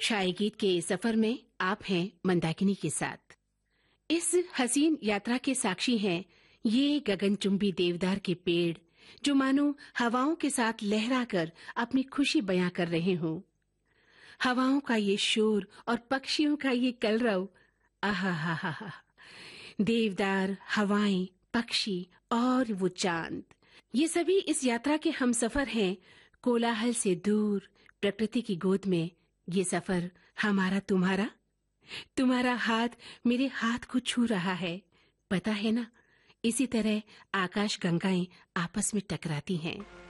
छाया गीत के सफर में आप हैं मंदाकिनी के साथ। इस हसीन यात्रा के साक्षी हैं ये गगनचुंबी देवदार के पेड़ जो मानो हवाओं के साथ लहराकर अपनी खुशी बयां कर रहे हों। हवाओं का ये शोर और पक्षियों का ये कलरव, आहा हा हा हा। देवदार, हवाएं, पक्षी और वो चांद, ये सभी इस यात्रा के हमसफर हैं। कोलाहल से दूर प्रकृति की गोद में ये सफर हमारा तुम्हारा, तुम्हारा हाथ मेरे हाथ को छू रहा है। पता है ना, इसी तरह आकाश गंगाएं आपस में टकराती हैं।